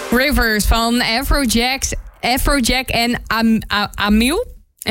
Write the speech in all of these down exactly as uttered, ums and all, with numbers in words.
Rivers van Afrojack, Afrojack en Am, Am, Amil.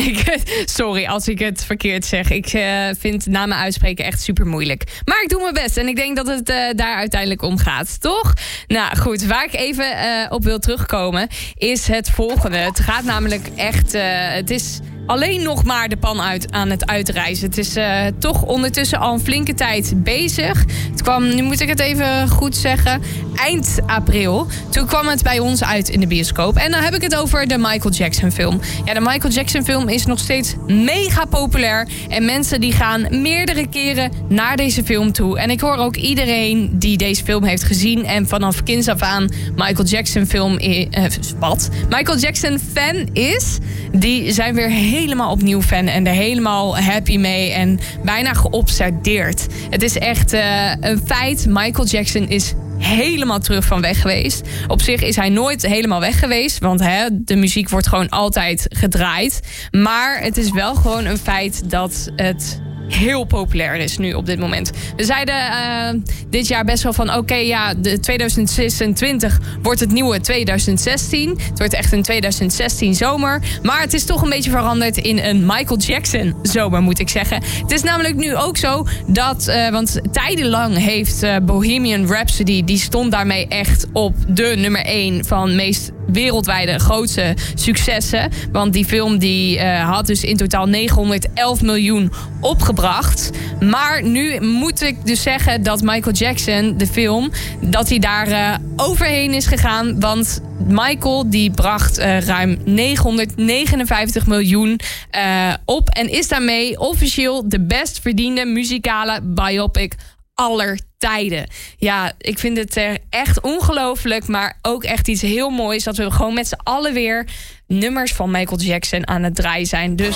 Sorry als ik het verkeerd zeg. Ik uh, vind namen uitspreken echt super moeilijk. Maar ik doe mijn best en ik denk dat het uh, daar uiteindelijk om gaat, toch? Nou goed, waar ik even uh, op wil terugkomen is het volgende. Het gaat namelijk echt... Uh, het is alleen nog maar de pan uit aan het uitreizen. Het is uh, toch ondertussen al een flinke tijd bezig. Het kwam, nu moet ik het even goed zeggen, eind april. Toen kwam het bij ons uit in de bioscoop. En dan heb ik het over de Michael Jackson film. Ja, de Michael Jackson film is nog steeds mega populair. En mensen die gaan meerdere keren naar deze film toe. En ik hoor ook iedereen die deze film heeft gezien en vanaf kinds af aan Michael Jackson film uh, wat? Michael Jackson fan is, die zijn weer heel helemaal opnieuw fan en er helemaal happy mee en bijna geobsedeerd. Het is echt uh, een feit. Michael Jackson is helemaal terug van weg geweest. Op zich is hij nooit helemaal weg geweest, want hè, de muziek wordt gewoon altijd gedraaid. Maar het is wel gewoon een feit dat het heel populair is nu op dit moment. We zeiden uh, dit jaar best wel van oké, okay, ja, de tweeduizend zesentwintig wordt het nieuwe tweeduizend zestien. Het wordt echt een tweeduizend zestien zomer. Maar het is toch een beetje veranderd in een Michael Jackson zomer, moet ik zeggen. Het is namelijk nu ook zo dat, uh, want tijdenlang heeft uh, Bohemian Rhapsody, die stond daarmee echt op de nummer één van meest wereldwijde grootste successen. Want die film die uh, had dus in totaal negenhonderdelf miljoen opgebracht. Maar nu moet ik dus zeggen dat Michael Jackson, de film, dat hij daar uh, overheen is gegaan. Want Michael die bracht uh, ruim negenhonderdnegenenvijftig miljoen uh, op. En is daarmee officieel de best verdiende muzikale biopic aller tijden. Ja, ik vind het uh, echt ongelooflijk, maar ook echt iets heel moois dat we gewoon met z'n allen weer nummers van Michael Jackson aan het draaien zijn. Dus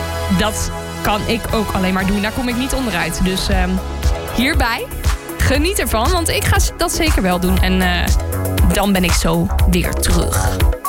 dat kan ik ook alleen maar doen. Daar kom ik niet onderuit. Dus uh, hierbij, geniet ervan, want ik ga dat zeker wel doen. En uh, dan ben ik zo weer terug.